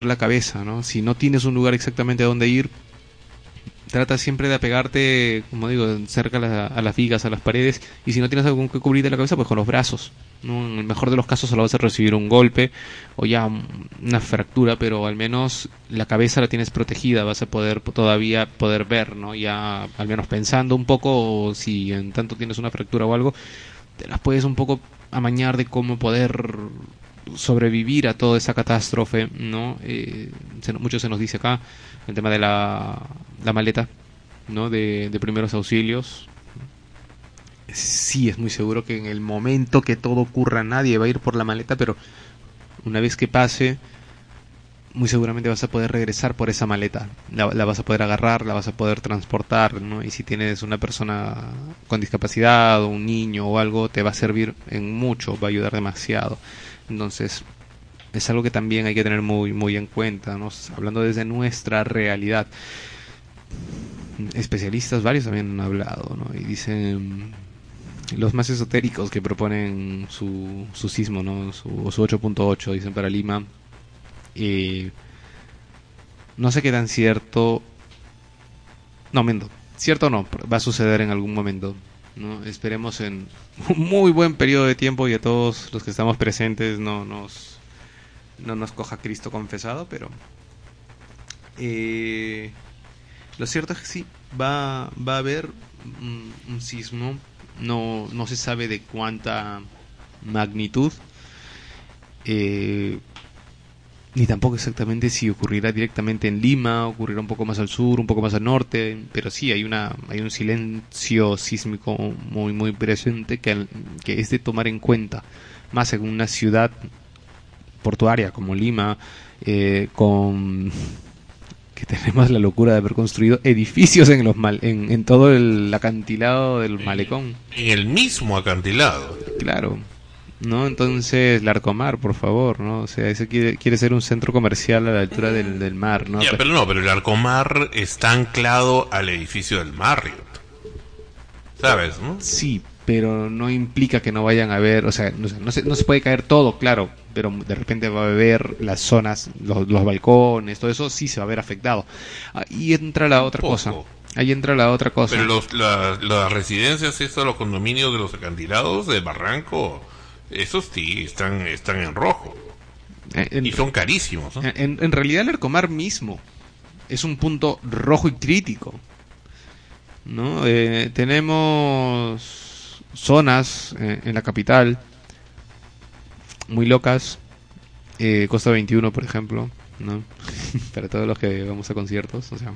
la cabeza, ¿no? Si no tienes un lugar exactamente a donde ir, trata siempre de apegarte, como digo, cerca a las vigas, a las paredes, y si no tienes algo que cubrirte la cabeza, pues con los brazos, ¿no? En el mejor de los casos solo vas a recibir un golpe o ya una fractura, pero al menos la cabeza la tienes protegida, vas a poder todavía poder ver, ¿no? Ya al menos pensando un poco, o si en tanto tienes una fractura o algo, te las puedes un poco amañar de cómo poder sobrevivir a toda esa catástrofe, ¿no? Mucho se nos dice acá el tema de la maleta, ¿no? De primeros auxilios. Sí, es muy seguro que en el momento que todo ocurra nadie va a ir por la maleta, pero una vez que pase, muy seguramente vas a poder regresar por esa maleta. La vas a poder agarrar, la vas a poder transportar, ¿no? Y si tienes una persona con discapacidad o un niño o algo, te va a servir en mucho, va a ayudar demasiado. Entonces, es algo que también hay que tener muy, muy en cuenta, ¿no? Hablando desde nuestra realidad. Especialistas varios también han hablado, ¿no? Y dicen, los más esotéricos que proponen su sismo, ¿no? Su 8.8, dicen para Lima. No sé qué tan cierto. No, miento. Cierto no, va a suceder en algún momento, ¿no? Esperemos en un muy buen periodo de tiempo y a todos los que estamos presentes no nos coja Cristo confesado, pero lo cierto es que sí, va a haber un sismo, no se sabe de cuánta magnitud, ni tampoco exactamente si ocurrirá directamente en Lima, ocurrirá un poco más al sur, un poco más al norte, pero sí hay un silencio sísmico muy muy presente que es de tomar en cuenta, más en una ciudad portuaria como Lima, con que tenemos la locura de haber construido edificios en todo el acantilado del malecón. En el mismo acantilado. Claro, ¿no? Entonces, Larcomar, por favor, ¿no? O sea, ese quiere ser un centro comercial a la altura del mar, ¿no? Ya, pero el Larcomar está anclado al edificio del Marriott. ¿Sabes, no? Sí, pero no implica que no vayan a ver, o sea, no se puede caer todo, claro, pero de repente va a haber las zonas, los balcones, todo eso sí se va a ver afectado. Ahí entra la otra cosa. Ahí entra la otra cosa. Pero las residencias, los condominios de los acantilados de Barranco, esos sí están en rojo. Y son carísimos, ¿no? En realidad el Arcomar mismo es un punto rojo y crítico, ¿no? Tenemos zonas en la capital muy locas, Costa 21 por ejemplo, ¿no? Para todos los que vamos a conciertos, o sea,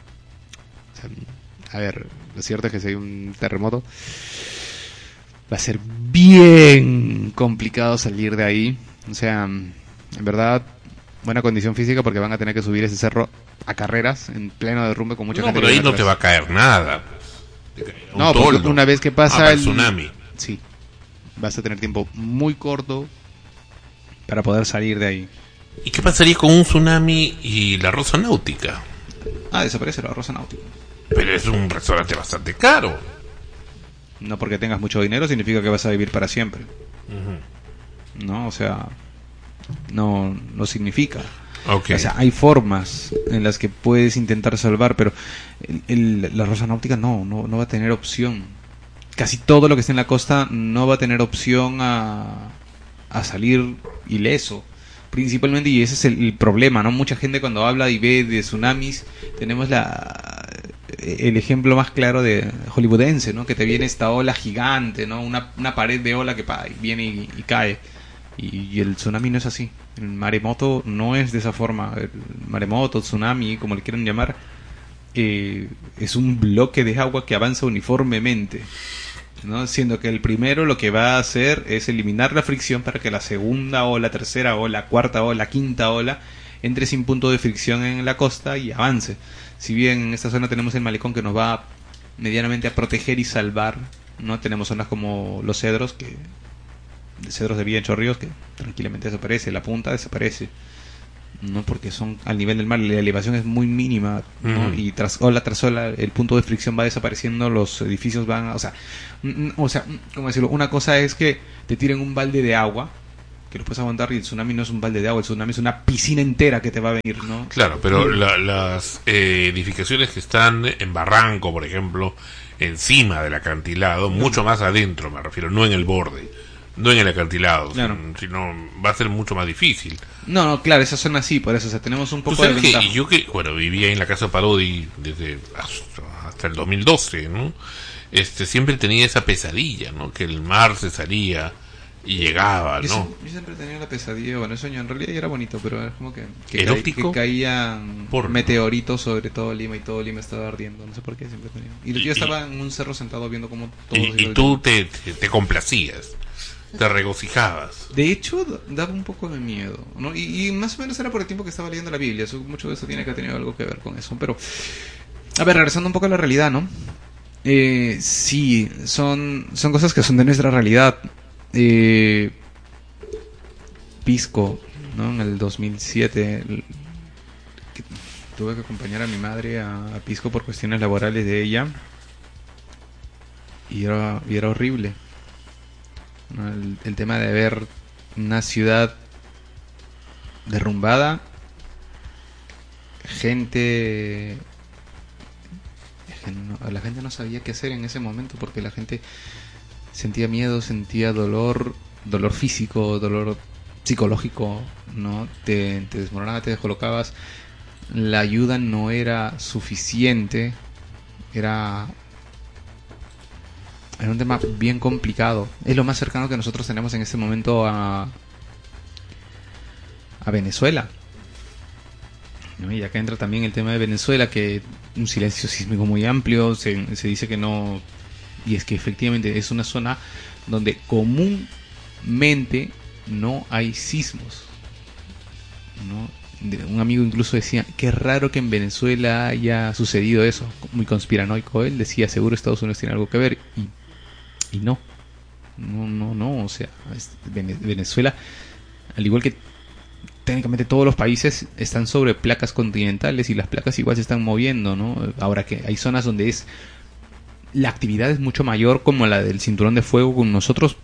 a ver, lo cierto es que si hay un terremoto va a ser bien complicado salir de ahí, o sea, en verdad buena condición física porque van a tener que subir ese cerro a carreras en pleno derrumbe con mucha gente. Pero ahí no te va a caer nada. No, porque una vez que pasa el tsunami. Sí, vas a tener tiempo muy corto para poder salir de ahí. ¿Y qué pasaría con un tsunami y la Rosa Náutica? Desaparece la Rosa Náutica. Pero es un restaurante bastante caro. No porque tengas mucho dinero significa que vas a vivir para siempre. No, o sea, no significa. Okay. O sea, hay formas en las que puedes intentar salvar, pero la Rosa Náutica no va a tener opción. Casi todo lo que esté en la costa no va a tener opción a salir ileso. Principalmente, y ese es el problema, ¿no? Mucha gente cuando habla y ve de tsunamis, tenemos el ejemplo más claro de hollywoodense, ¿no? Que te viene esta ola gigante, ¿no? Una pared de ola que viene y cae. Y el tsunami no es así. El maremoto no es de esa forma. El maremoto, tsunami, como le quieran llamar, es un bloque de agua que avanza uniformemente, ¿no? Siendo que el primero lo que va a hacer es eliminar la fricción para que la segunda ola, tercera ola, cuarta ola, quinta ola entre sin punto de fricción en la costa y avance. Si bien en esta zona tenemos el malecón que nos va medianamente a proteger y salvar, ¿no? Tenemos zonas como los cedros de Villa en Chorrillos que tranquilamente desaparece, la punta desaparece, no, porque son al nivel del mar, la elevación es muy mínima, ¿no? Y tras ola el punto de fricción va desapareciendo, los edificios van, o sea, ¿cómo decirlo? Una cosa es que te tiren un balde de agua que lo puedes aguantar, y el tsunami no es un balde de agua, el tsunami es una piscina entera que te va a venir, ¿no? Claro, pero las edificaciones que están en barranco, por ejemplo, encima del acantilado, mucho más adentro me refiero, no en el borde, no en el acantilado, claro, sino va a ser mucho más difícil. No, claro, esas son así, por eso, o sea, tenemos un poco de ventaja. Yo vivía en la casa Parodi desde hasta el 2012, ¿no? Siempre tenía esa pesadilla, ¿no? Que el mar se salía y llegaba, ¿no? Yo siempre tenía la pesadilla, bueno, el sueño en realidad era bonito, pero era como que caían meteoritos sobre todo Lima, y todo Lima estaba ardiendo, no sé por qué siempre tenía. Y yo estaba en un cerro sentado viendo cómo todo... Y tú te complacías, te regocijabas. De hecho, daba un poco de miedo, ¿no? Y más o menos era por el tiempo que estaba leyendo la Biblia, mucho de eso tiene que tener algo que ver con eso, pero... A ver, regresando un poco a la realidad, ¿no? Sí, son cosas que son de nuestra realidad. Pisco, ¿no? En el 2007 tuve que acompañar a mi madre a Pisco por cuestiones laborales de ella, y era horrible, ¿no? El tema de ver una ciudad derrumbada, la gente no sabía qué hacer en ese momento, porque la gente sentía miedo, sentía dolor físico, dolor psicológico, ¿no? Te desmoronabas, te descolocabas, la ayuda no era suficiente, era un tema bien complicado. Es lo más cercano que nosotros tenemos en este momento a Venezuela, ¿no? Y acá entra también el tema de Venezuela, que un silencio sísmico muy amplio, se dice que no, y es que efectivamente es una zona donde comúnmente no hay sismos, ¿no? Un amigo incluso decía, qué raro que en Venezuela haya sucedido eso, muy conspiranoico él, decía, seguro Estados Unidos tiene algo que ver, y no, o sea, Venezuela, al igual que técnicamente todos los países, están sobre placas continentales, y las placas igual se están moviendo, ¿no? Ahora que hay zonas donde la actividad es mucho mayor, como la del cinturón de fuego con nosotros,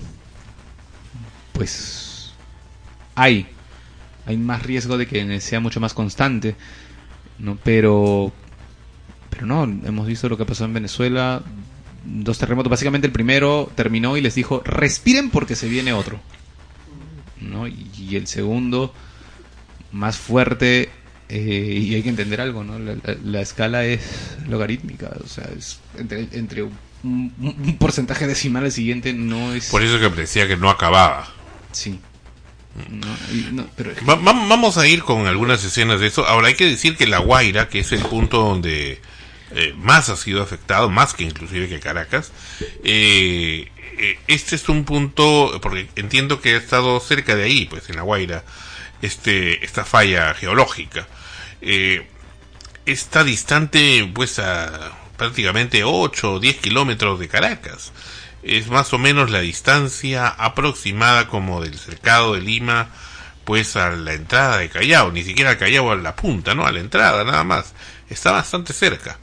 pues hay más riesgo de que sea mucho más constante, ¿no? Pero no, hemos visto lo que pasó en Venezuela, 2 terremotos, básicamente el primero terminó y les dijo, respiren porque se viene otro, ¿no? Y el segundo, más fuerte, y hay que entender algo, ¿no? La escala es logarítmica, o sea, es entre un porcentaje decimal al siguiente, no es... Por eso que decía que no acababa. Sí. Pero vamos a ir con algunas escenas de eso. Ahora hay que decir que La Guaira, que es el punto donde más ha sido afectado, más que inclusive que Caracas, este es un punto, porque entiendo que ha estado cerca de ahí, pues en La Guaira, esta falla geológica, está distante pues a prácticamente 8 o 10 kilómetros de Caracas. Es más o menos la distancia aproximada como del cercado de Lima pues a la entrada de Callao, ni siquiera al Callao, a la punta, ¿no? A la entrada nada más. Está bastante cerca.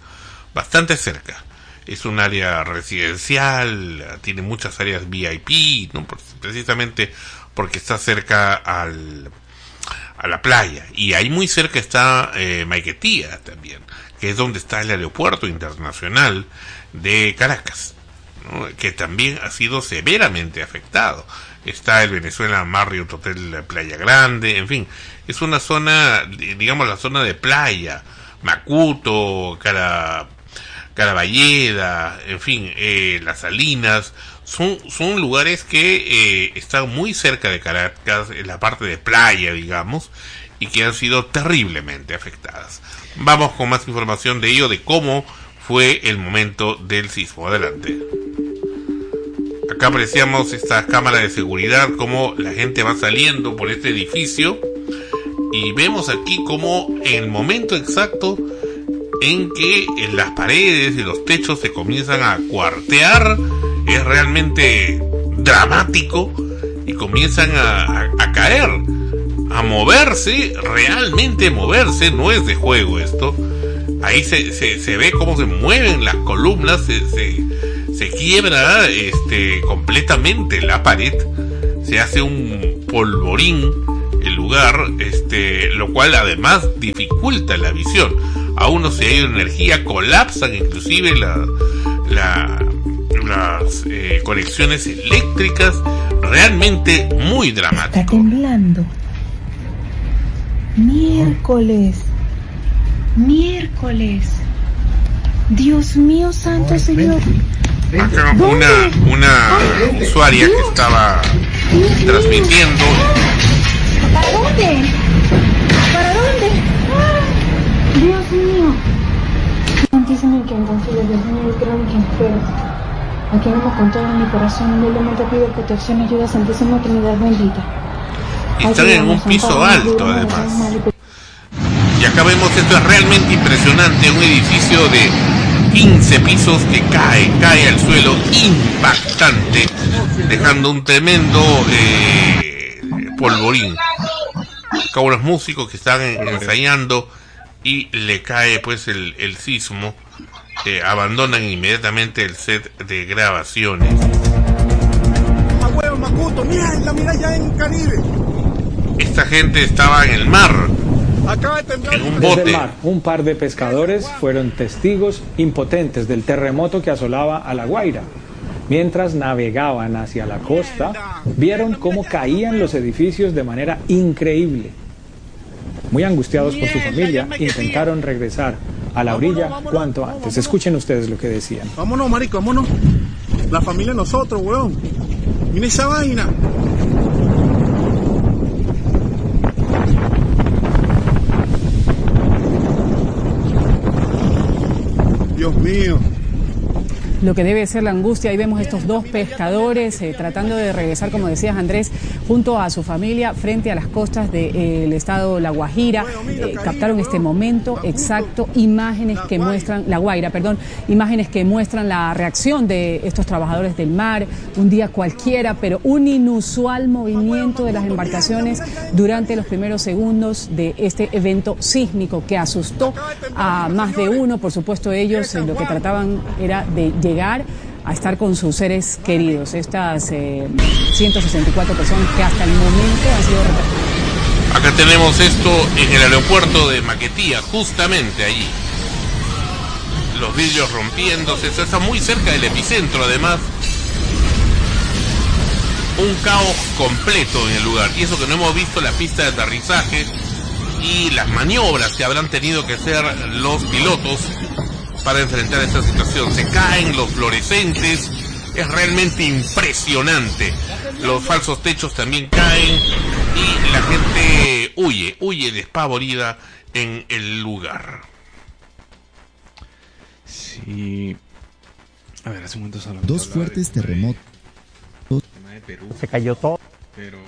Es un área residencial, tiene muchas áreas VIP, ¿no? Precisamente porque está cerca a la playa. Y ahí muy cerca está Maiquetía también, que es donde está el aeropuerto internacional de Caracas, ¿no? Que también ha sido severamente afectado. Está el Venezuela Marriott Hotel Playa Grande, en fin, es una zona, digamos la zona de playa, Macuto, Caraballeda, en fin, Las Salinas, son lugares que están muy cerca de Caracas, en la parte de playa, digamos, y que han sido terriblemente afectadas. Vamos con más información de ello, de cómo fue el momento del sismo. Adelante. Acá apreciamos esta cámara de seguridad, cómo la gente va saliendo por este edificio, y vemos aquí cómo en el momento exacto en que en las paredes y los techos se comienzan a cuartear, es realmente dramático, y comienzan a caer, a moverse, realmente moverse, no es de juego esto. Ahí se ve cómo se mueven las columnas, se quiebra completamente la pared, se hace un polvorín el lugar, lo cual además dificulta la visión. Aún si hay energía, colapsan inclusive las conexiones eléctricas. Realmente muy dramático. Está temblando. Miércoles. Dios mío, santo Señor. Acá una usuaria que estaba transmitiendo. ¿Para dónde? Dios mío. Santísimo y que confío, Dios mío, y creo en quien esperas. A quien amo con todo mi corazón, humildemente pido protección y ayuda, Santísima Trinidad bendita. Y están en un piso alto, además. Y acá vemos, esto es realmente impresionante, un edificio de 15 pisos que cae al suelo, impactante, dejando un tremendo polvorín. Acá unos músicos que están ensayando y le cae pues el sismo, abandonan inmediatamente el set de grabaciones. ¡Ah, huevo, Macuto! ¡Mira ya en Caribe! Esta gente estaba en el mar, Acaba de temblar en un Desde bote. el mar, un par de pescadores fueron testigos impotentes del terremoto que asolaba a La Guaira. Mientras navegaban hacia la costa, vieron cómo caían los edificios de manera increíble. Muy angustiados por su familia, intentaron regresar a la orilla cuanto antes. Escuchen ustedes lo que decían. Vámonos, marico, vámonos. La familia de nosotros, weón. Mira esa vaina. Dios mío. Lo que debe ser la angustia. Ahí vemos estos dos pescadores tratando de regresar, como decías, Andrés, junto a su familia frente a las costas del estado La Guajira. Captaron este momento exacto, imágenes que muestran imágenes que muestran la reacción de estos trabajadores del mar. Un día cualquiera, pero un inusual movimiento de las embarcaciones durante los primeros segundos de este evento sísmico que asustó a más de uno. Por supuesto, ellos lo que trataban era de llegar a estar con sus seres queridos. Estas 164 personas que hasta el momento han sido repatriadas. Acá tenemos esto en el aeropuerto de Maquetía, justamente allí. Los vidrios rompiéndose, esto está muy cerca del epicentro, además. Un caos completo en el lugar. Y eso que no hemos visto la pista de aterrizaje y las maniobras que habrán tenido que hacer los pilotos para enfrentar esta situación. Se caen los fluorescentes, es realmente impresionante. Los falsos techos también caen y la gente huye despavorida en el lugar. Sí. A ver, hace un momento solo. Dos fuertes terremotos. El tema de Perú. Se cayó todo. Pero,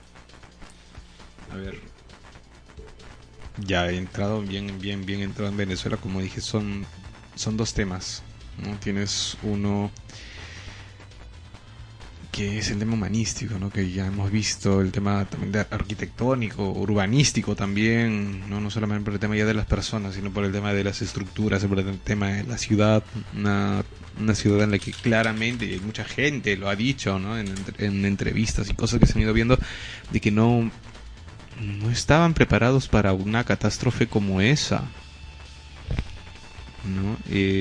a ver, ya he entrado bien entrado en Venezuela. Como dije, son dos temas, ¿no? Tienes uno que es el tema humanístico, ¿no? Que ya hemos visto, el tema también de arquitectónico, urbanístico también, no solamente por el tema ya de las personas, sino por el tema de las estructuras, por el tema de la ciudad, una ciudad en la que claramente, y mucha gente lo ha dicho, ¿no? En entrevistas y cosas que se han ido viendo, de que no estaban preparados para una catástrofe como esa, ¿no?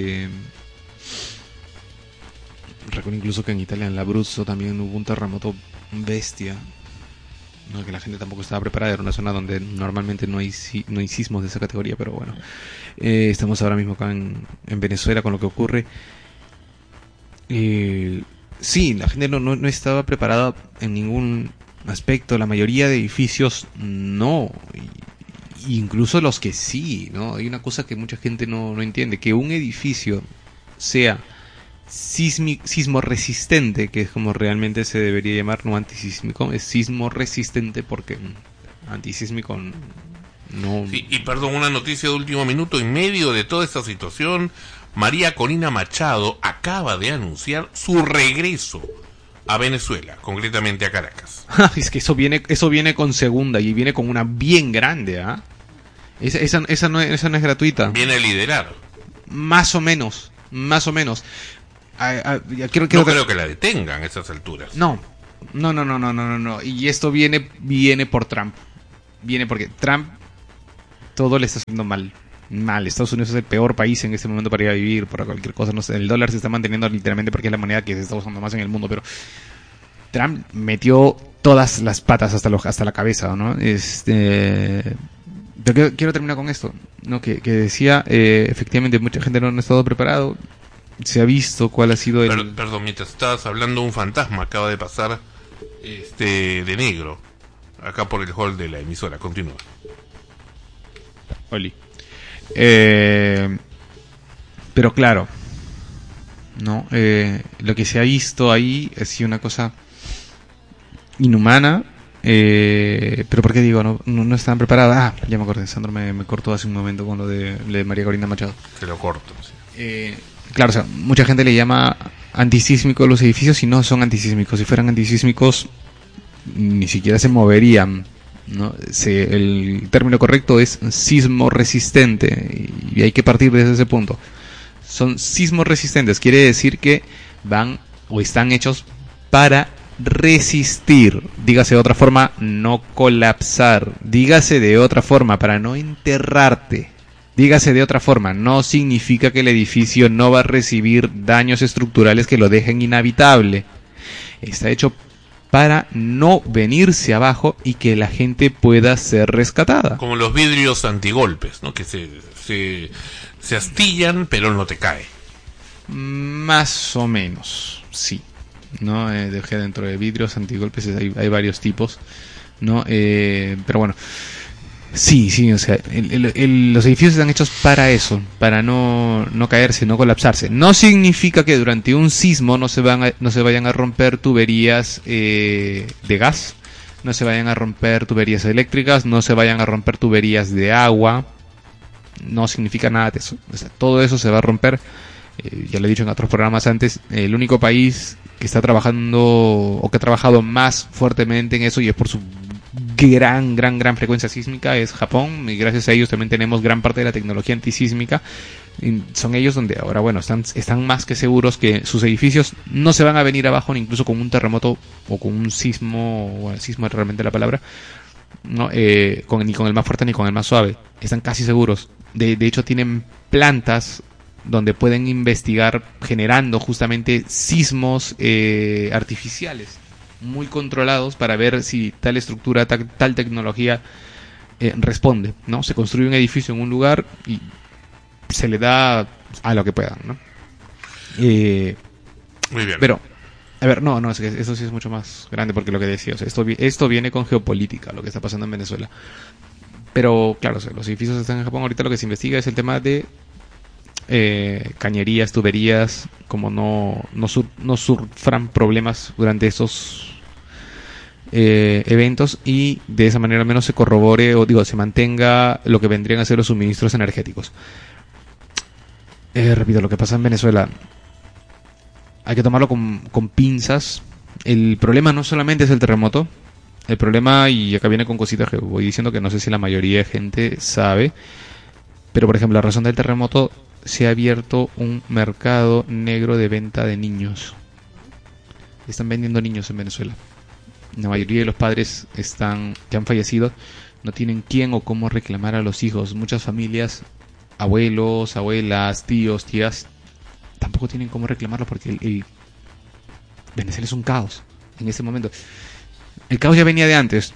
Recuerdo incluso que en Italia, en Abruzzo, también hubo un terremoto bestia, ¿no? Que la gente tampoco estaba preparada. Era una zona donde normalmente no hay sismos de esa categoría, pero bueno, estamos ahora mismo acá en Venezuela con lo que ocurre. Sí, la gente no estaba preparada en ningún aspecto. La mayoría de edificios no, incluso los que sí, ¿no? Hay una cosa que mucha gente no entiende, que un edificio sea sismo resistente, que es como realmente se debería llamar, no antisísmico, es sismo resistente, porque antisísmico no. Sí, y perdón, una noticia de último minuto. En medio de toda esta situación, María Corina Machado acaba de anunciar su regreso a Venezuela, concretamente a Caracas. Es que eso viene con segunda, y viene con una bien grande, ¿ah? Esa no es gratuita. Viene a liderar. Más o menos. No creo que la detengan a esas alturas. No, No. Y esto viene por Trump. Viene porque Trump todo le está haciendo mal. Estados Unidos es el peor país en este momento para ir a vivir, para cualquier cosa. No sé, el dólar se está manteniendo literalmente porque es la moneda que se está usando más en el mundo, pero Trump metió todas las patas hasta la cabeza, ¿no? Pero quiero terminar con esto, ¿no? Que decía, efectivamente, mucha gente no ha estado preparado. Se ha visto cuál ha sido el... Perdón, mientras estabas hablando, un fantasma acaba de pasar de negro acá por el hall de la emisora. Continúa. Oli. Pero claro, ¿no? Lo que se ha visto ahí ha sido una cosa inhumana. Pero ¿por qué digo? No están preparados. Ya me acordé. Sandro me cortó hace un momento con lo de María Corina Machado. Se lo corto, sí. Claro, o sea, mucha gente le llama antisísmicos los edificios y no son antisísmicos. Si fueran antisísmicos, ni siquiera se moverían, ¿no? El término correcto es sismo resistente y hay que partir desde ese punto. Son sismos resistentes, quiere decir que van o están hechos para resistir. Dígase de otra forma, no colapsar. Dígase de otra forma, para no enterrarte. Dígase de otra forma, no significa que el edificio no va a recibir daños estructurales que lo dejen inhabitable. Está hecho para no venirse abajo y que la gente pueda ser rescatada. Como los vidrios antigolpes, ¿no? Que se astillan, pero no te cae. Más o menos, sí. ¿No? Dejé dentro de vidrios antigolpes, hay varios tipos, ¿no? Pero bueno. Sí, o sea, los edificios están hechos para eso, para no caerse, no colapsarse. No significa que durante un sismo no se vayan a romper tuberías de gas, no se vayan a romper tuberías eléctricas, no se vayan a romper tuberías de agua. No significa nada de eso. O sea, todo eso se va a romper. Ya lo he dicho en otros programas antes, el único país que está trabajando o que ha trabajado más fuertemente en eso, y es por su gran frecuencia sísmica, es Japón, y gracias a ellos también tenemos gran parte de la tecnología antisísmica. Y son ellos donde ahora, bueno, están más que seguros que sus edificios no se van a venir abajo, ni incluso con un terremoto o con un sismo, bueno, el sismo es realmente la palabra, no, ni con el más fuerte ni con el más suave. Están casi seguros. De hecho, tienen plantas donde pueden investigar generando justamente sismos artificiales muy controlados para ver si tal estructura, tal tecnología responde, ¿no? Se construye un edificio en un lugar y se le da a lo que puedan, ¿no? Muy bien. Pero, a ver, no, es que eso sí es mucho más grande, porque lo que decía, o sea, esto viene con geopolítica, lo que está pasando en Venezuela. Pero, claro, o sea, los edificios están en Japón, ahorita lo que se investiga es el tema de cañerías, tuberías, como no sufran problemas durante esos eventos, y de esa manera al menos se corrobore se mantenga lo que vendrían a ser los suministros energéticos. Repito, lo que pasa en Venezuela hay que tomarlo con pinzas. El problema no solamente es el terremoto, el problema, y acá viene con cositas que voy diciendo que no sé si la mayoría de gente sabe, pero por ejemplo, la razón del terremoto, se ha abierto un mercado negro de venta de niños. Están vendiendo niños en Venezuela. La mayoría de los padres que han fallecido no tienen quién o cómo reclamar a los hijos. Muchas familias, abuelos, abuelas, tíos, tías, tampoco tienen cómo reclamarlo porque Venezuela es un caos en este momento. El caos ya venía de antes.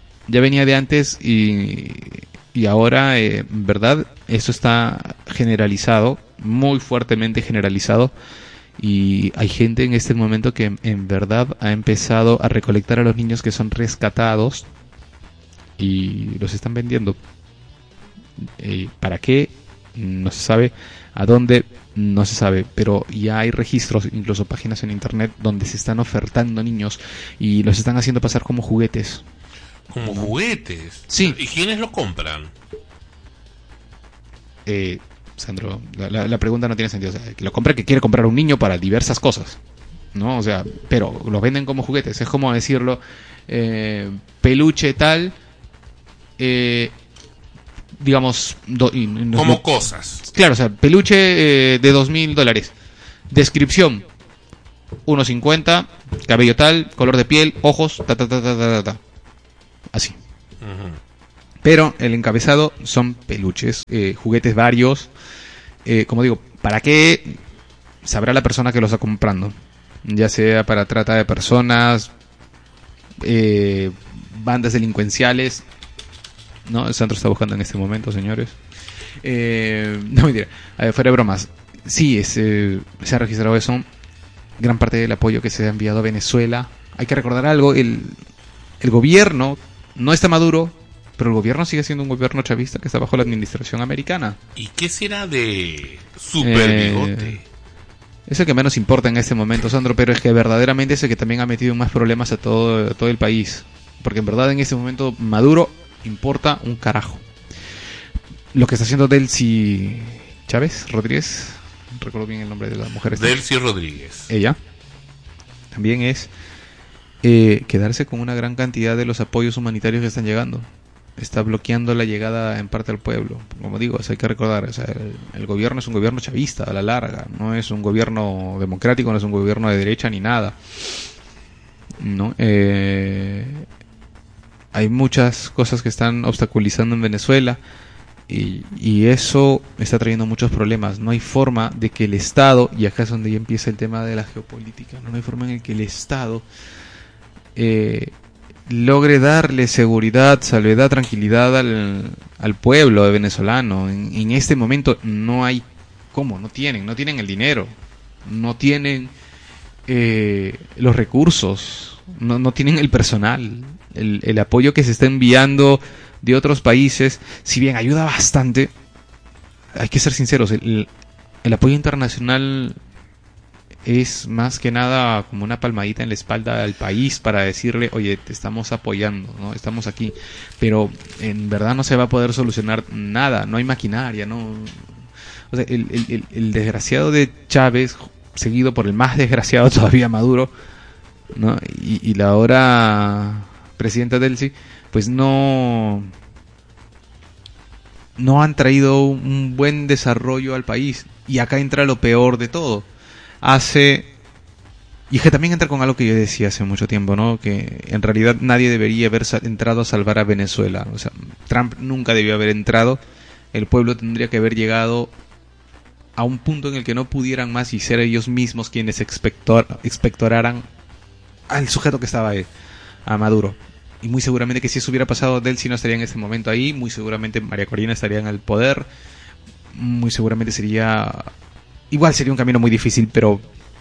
Y ahora, en verdad, eso está generalizado, muy fuertemente generalizado, y hay gente en este momento que en verdad ha empezado a recolectar a los niños que son rescatados y los están vendiendo. ¿Para qué? No se sabe. ¿A dónde? No se sabe, pero ya hay registros, incluso páginas en internet, donde se están ofertando niños y los están haciendo pasar como juguetes. ¿Como juguetes? Sí. ¿Y quiénes lo compran? Sandro, la pregunta no tiene sentido. O sea, que lo compra que quiere comprar un niño para diversas cosas, ¿no? O sea, pero los venden como juguetes. Es como decirlo, peluche tal, digamos... como cosas. Claro, o sea, peluche de $2,000. Descripción: 1.50, cabello tal, color de piel, ojos, así. Pero el encabezado son peluches, juguetes varios. Como digo, ¿para qué? Sabrá la persona que lo está comprando. Ya sea para trata de personas, bandas delincuenciales. No, Sandro está buscando en este momento, señores. No, mentira. Fuera de bromas. Sí, se ha registrado eso. Gran parte del apoyo que se ha enviado a Venezuela. Hay que recordar algo. El gobierno no está Maduro, pero el gobierno sigue siendo un gobierno chavista que está bajo la administración americana. ¿Y qué será de Super Bigote? Es el que menos importa en este momento, Sandro, pero es que verdaderamente es el que también ha metido más problemas a todo el país. Porque en verdad en este momento Maduro importa un carajo. Lo que está haciendo Delcy Chávez Rodríguez, recuerdo bien el nombre de la mujer. Delcy Rodríguez. Ella también es quedarse con una gran cantidad de los apoyos humanitarios que están llegando. Está bloqueando la llegada en parte al pueblo. Como digo, hay que recordar, el gobierno es un gobierno chavista a la larga, no es un gobierno democrático, no es un gobierno de derecha ni nada. No, hay muchas cosas que están obstaculizando en Venezuela y eso está trayendo muchos problemas. No hay forma de que el Estado, y acá es donde ya empieza el tema de la geopolítica, no hay forma en el que el Estado logre darle seguridad, salvedad, tranquilidad al pueblo venezolano. En este momento no hay cómo, no tienen el dinero, no tienen los recursos, no tienen el personal, el apoyo que se está enviando de otros países, si bien ayuda bastante, hay que ser sinceros, el apoyo internacional es más que nada como una palmadita en la espalda al país para decirle, oye, te estamos apoyando, ¿no? Estamos aquí, pero en verdad no se va a poder solucionar nada, no hay maquinaria, no. O sea, el desgraciado de Chávez, seguido por el más desgraciado todavía Maduro, ¿no? Y la ahora presidenta Delcy, pues no han traído un buen desarrollo al país. Y acá entra lo peor de todo. Y es que también entra con algo que yo decía hace mucho tiempo, ¿no? Que en realidad nadie debería haber entrado a salvar a Venezuela. O sea, Trump nunca debió haber entrado. El pueblo tendría que haber llegado a un punto en el que no pudieran más y ser ellos mismos quienes expectoraran al sujeto que estaba ahí, a Maduro. Y muy seguramente que si eso hubiera pasado, Delcy no estaría en este momento ahí. Muy seguramente María Corina estaría en el poder. Muy seguramente igual sería un camino muy difícil, pero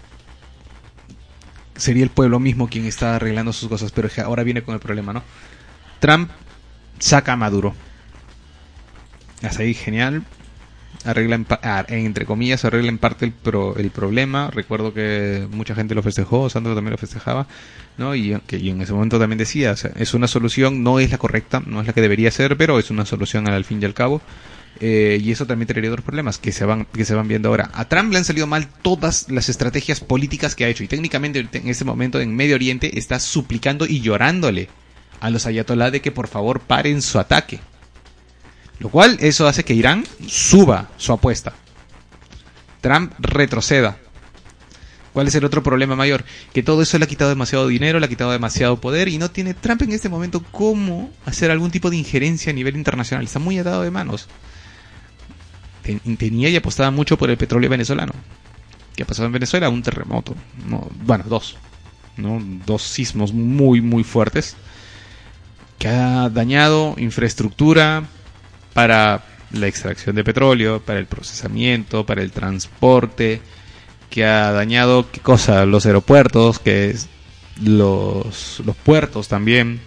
sería el pueblo mismo quien está arreglando sus cosas. Pero ahora viene con el problema, ¿no? Trump saca a Maduro. Hasta ahí genial. Arregla entre comillas, arregla en parte el problema. Recuerdo que mucha gente lo festejó, Sandro también lo festejaba, ¿no? Y en ese momento también decía, o sea, es una solución, no es la correcta, no es la que debería ser, pero es una solución al fin y al cabo. Y eso también traería otros problemas que se van viendo ahora. A Trump le han salido mal todas las estrategias políticas que ha hecho, y técnicamente en este momento en Medio Oriente está suplicando y llorándole a los ayatolá de que por favor paren su ataque, lo cual eso hace que Irán suba su apuesta, Trump retroceda. ¿Cuál es el otro problema mayor? Que todo eso le ha quitado demasiado dinero, le ha quitado demasiado poder, y no tiene Trump en este momento cómo hacer algún tipo de injerencia a nivel internacional. Está muy atado de manos. Tenía y apostaba mucho por el petróleo venezolano. ¿Qué ha pasado en Venezuela? Un terremoto. Dos sismos muy, muy fuertes que ha dañado infraestructura para la extracción de petróleo, para el procesamiento, para el transporte, que ha dañado, ¿qué cosa? Los aeropuertos, los puertos también,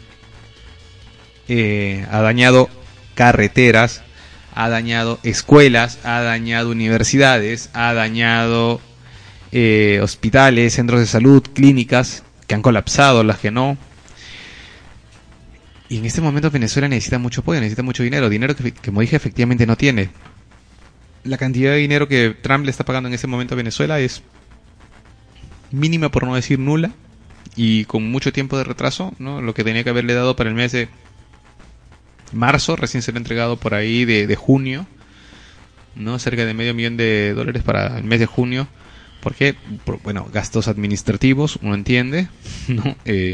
ha dañado carreteras, ha dañado escuelas, ha dañado universidades, ha dañado hospitales, centros de salud, clínicas, que han colapsado, las que no. Y en este momento Venezuela necesita mucho apoyo, necesita mucho dinero que como dije efectivamente no tiene. La cantidad de dinero que Trump le está pagando en este momento a Venezuela es mínima, por no decir nula, y con mucho tiempo de retraso, ¿no? Lo que tenía que haberle dado para el mes de marzo, recién se lo ha entregado por ahí de junio, ¿no? Cerca de $500 million para el mes de junio, para el mes de julio, para el mes de agosto, para el mes de septiembre, para el mes de octubre, para el mes de noviembre, para el mes de diciembre, para el mes de enero, para el mes de diciembre, para el mes de enero, para el mes de febrero, para el mes de marzo, para el mes de abril, para el mes de mayo, para el mes de junio, no cerca de $500 million ¿Por qué? Bueno, gastos administrativos, uno entiende, ¿no?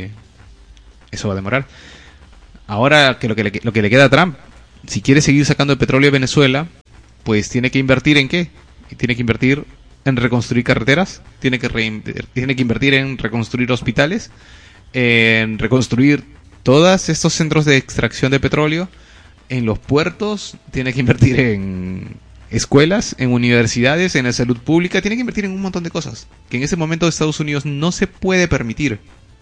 Eso va a demorar. Ahora, que lo que le queda a Trump, si quiere seguir sacando el petróleo de Venezuela, pues tiene que invertir ¿en qué? Tiene que invertir en reconstruir carreteras, tiene que invertir en reconstruir hospitales, en reconstruir todos estos centros de extracción de petróleo, en los puertos, tiene que invertir en escuelas, en universidades, en la salud pública, tiene que invertir en un montón de cosas que en ese momento Estados Unidos no se puede permitir.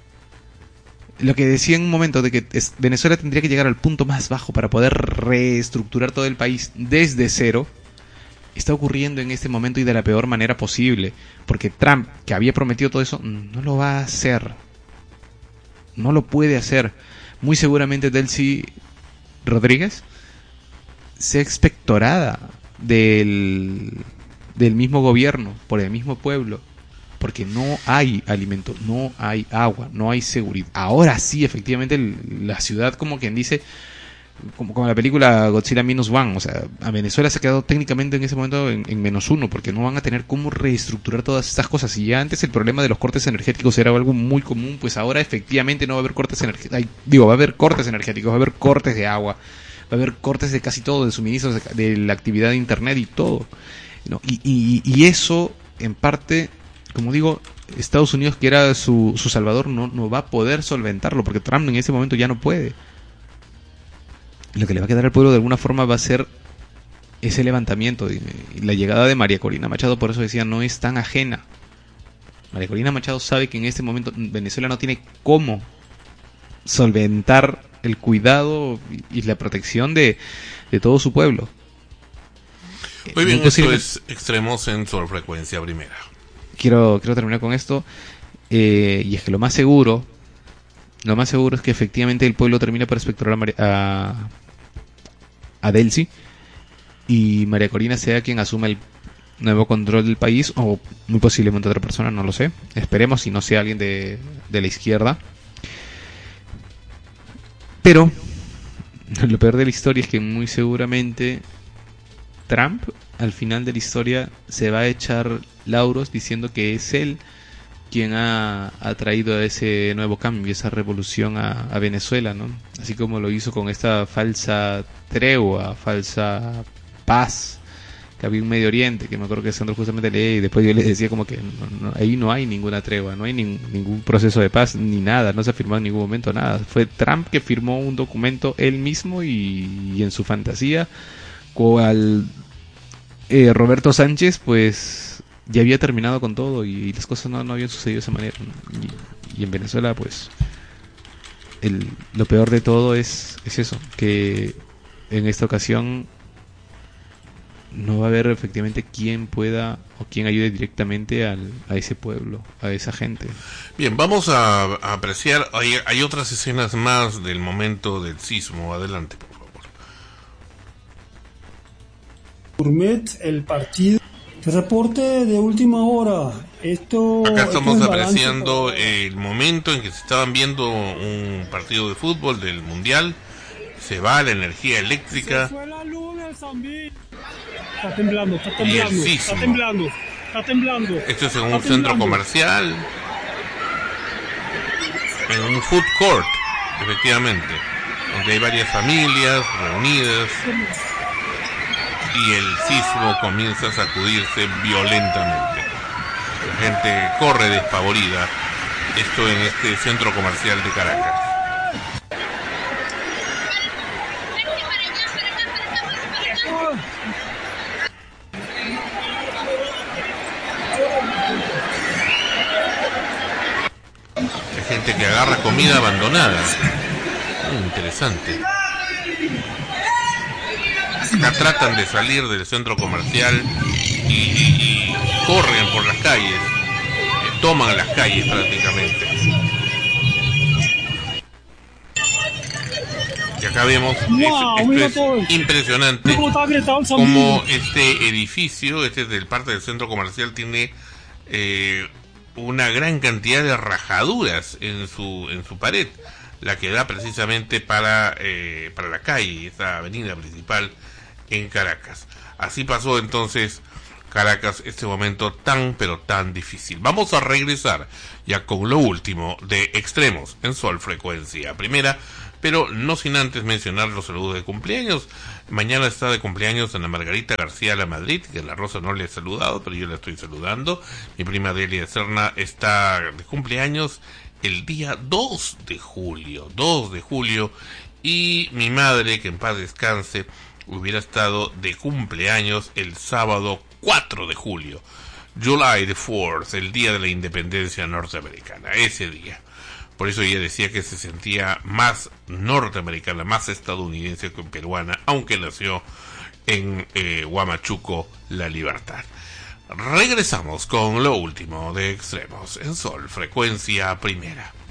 Lo que decía en un momento de que Venezuela tendría que llegar al punto más bajo para poder reestructurar todo el país desde cero, está ocurriendo en este momento y de la peor manera posible, porque Trump, que había prometido todo eso, no lo va a hacer, no lo puede hacer. Muy seguramente Delcy Rodríguez sea expectorada del mismo gobierno, por el mismo pueblo, porque no hay alimento, no hay agua, no hay seguridad. Ahora sí, efectivamente, la ciudad, como quien dice, como la película Godzilla -1, o sea, a Venezuela se ha quedado técnicamente en ese momento en -1, porque no van a tener cómo reestructurar todas estas cosas. Y ya antes el problema de los cortes energéticos era algo muy común, pues ahora efectivamente no va a haber cortes energéticos, va a haber cortes energéticos, va a haber cortes de agua, va a haber cortes de casi todo, de suministros, de la actividad de internet y todo, ¿no? Y eso, en parte, como digo, Estados Unidos, que era su salvador, no va a poder solventarlo, porque Trump en ese momento ya no puede. Lo que le va a quedar al pueblo de alguna forma va a ser ese levantamiento. Y la llegada de María Corina Machado, por eso decía, no es tan ajena. María Corina Machado sabe que en este momento Venezuela no tiene cómo solventar el cuidado y la protección de todo su pueblo. Muy bien, esto es Extremos en Sol Frecuencia Primera. Quiero terminar con esto, y es que lo más seguro es que efectivamente el pueblo termine por expectorar a Delcy, y María Corina sea quien asuma el nuevo control del país, o muy posiblemente otra persona, no lo sé. Esperemos, si no sea alguien de la izquierda. Pero lo peor de la historia es que muy seguramente Trump al final de la historia se va a echar lauros diciendo que es él quien ha traído ese nuevo cambio, esa revolución a Venezuela, ¿no? Así como lo hizo con esta falsa tregua, falsa paz que había en Medio Oriente, que me acuerdo que Sandro justamente leí, y después yo le decía como que ahí no hay ninguna tregua, no hay ningún proceso de paz, ni nada, no se ha firmado en ningún momento nada. Fue Trump que firmó un documento él mismo, y en su fantasía, cual Roberto Sánchez, pues ya había terminado con todo, y las cosas no habían sucedido de esa manera, ¿no? Y en Venezuela, pues lo peor de todo es eso, que en esta ocasión no va a haber efectivamente quien pueda o quien ayude directamente a ese pueblo, a esa gente. Bien, vamos a apreciar, hay otras escenas más del momento del sismo. Adelante, por favor. Gourmet, el partido. Reporte de última hora. Acá estamos apreciando el momento en que se estaban viendo un partido de fútbol del Mundial. Se va la energía eléctrica. Se fue la luz en el Zambí. Está temblando, Y el sismo. Está temblando. Esto es en un centro comercial, en un food court, efectivamente, donde hay varias familias reunidas, y el sismo comienza a sacudirse violentamente. La gente corre despavorida. Esto en este centro comercial de Caracas. Hay gente que agarra comida abandonada. Interesante. Acá tratan de salir del centro comercial y corren por las calles, toman las calles prácticamente. Y acá vemos, esto es impresionante, como este edificio, este es del parte del centro comercial, tiene una gran cantidad de rajaduras en su pared, la que da precisamente para la calle, esta avenida principal en Caracas. Así pasó entonces Caracas este momento tan pero tan difícil. Vamos a regresar ya con lo último de Extremos en Sol Frecuencia Primera, pero no sin antes mencionar los saludos de cumpleaños. Mañana está de cumpleaños Ana Margarita García La Madrid, que la Rosa no le ha saludado, pero yo la estoy saludando. Mi prima Delia Serna está de cumpleaños el día 2 de julio, y mi madre, que en paz descanse, hubiera estado de cumpleaños el sábado 4 de julio, July the 4th, el día de la independencia norteamericana, ese día. Por eso ella decía que se sentía más norteamericana, más estadounidense que peruana, aunque nació en Huamachuco, La Libertad. Regresamos con lo último de Extremos en Sol Frecuencia Primera.